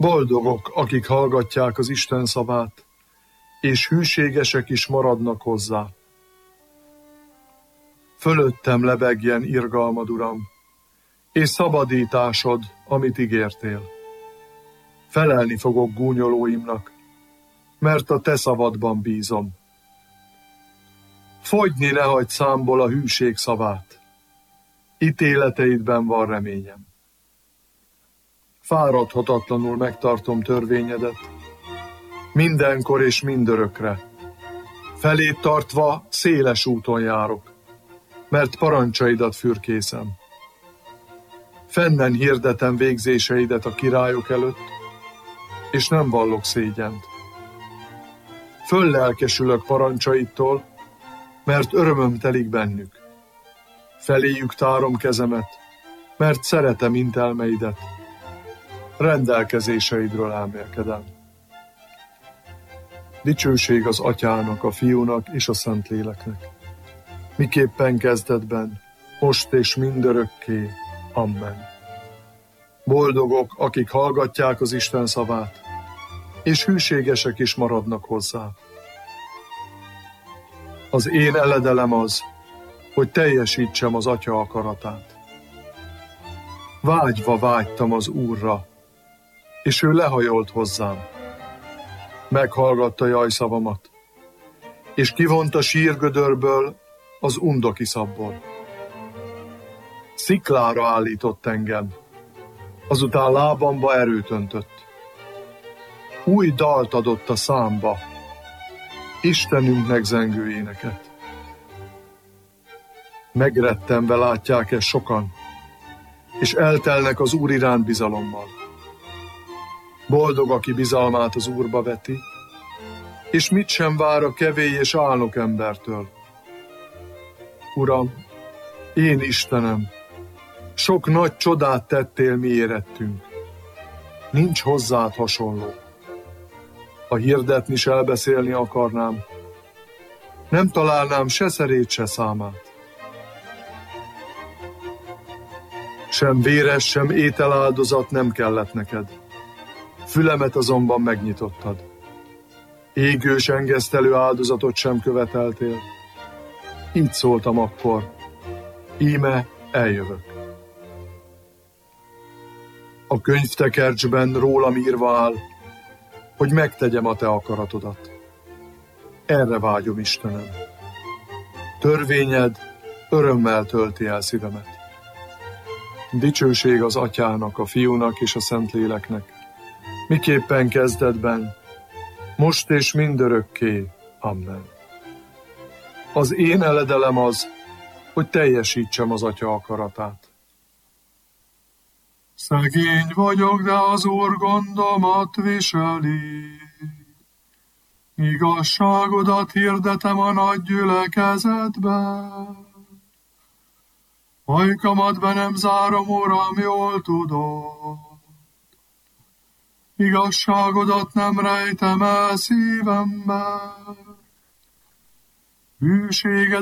Boldogok, akik hallgatják az Isten szavát, és hűségesek is maradnak hozzá. Fölöttem lebegjen irgalmad, Uram, és szabadításod, amit ígértél. Felelni fogok gúnyolóimnak, mert a te szavadban bízom. Fogyni ne hagyd számból a hűség szavát, ítéleteidben van reményem. Fáradhatatlanul megtartom törvényedet, mindenkor és mindörökre. Felét tartva széles úton járok, mert parancsaidat fürkészem. Fennen hirdetem végzéseidet a királyok előtt, és nem vallok szégyent. Föllelkesülök parancsaidtól, mert örömöm telik bennük. Feléjük tárom kezemet, mert szeretem intelmeidet. Rendelkezéseidről elmélkedem. Dicsőség az Atyának, a Fiúnak és a Szentléleknek, miképpen kezdetben, most és mindörökké. Amen. Boldogok, akik hallgatják az Isten szavát, és hűségesek is maradnak hozzá. Az én eledelem az, hogy teljesítsem az Atya akaratát. Vágyva vágytam az Úrra, és ő lehajolt hozzám. Meghallgatta jajszavamat, és kivont a sírgödörből az undokiszabból. Sziklára állított engem, azután lábamba erőt öntött. Új dalt adott a számba, Istenünknek zengő éneket. Megrettenve látják ezt sokan, és eltelnek az Úr iránt bizalommal. Boldog, aki bizalmát az Úrba veti, és mit sem vár a kevély és álnok embertől. Uram, én Istenem, sok nagy csodát tettél mi érettünk. Nincs hozzád hasonló. Ha hirdetni s elbeszélni akarnám, nem találnám se szerét, se számát. Sem véres, sem ételáldozat nem kellett neked. Fülemet azonban megnyitottad. Égős engesztelő áldozatot sem követeltél. Így szóltam akkor, íme eljövök. A könyvtekercsben rólam írva áll, hogy megtegyem a te akaratodat. Erre vágyom, Istenem. Törvényed örömmel tölti el szívemet. Dicsőség az Atyának, a Fiúnak és a Szentléleknek, miképpen kezdetben, most és mindörökké. Amen. Az én eledelem az, hogy teljesítsem az Atya akaratát. Szegény vagyok, de az Úr gondomat viseli. Igazságodat hirdetem a nagy gyülekezetben. Ajkamat be nem zárom, Uram, jól tudod. Igazságodat nem rejtem el szívemben. Hűséged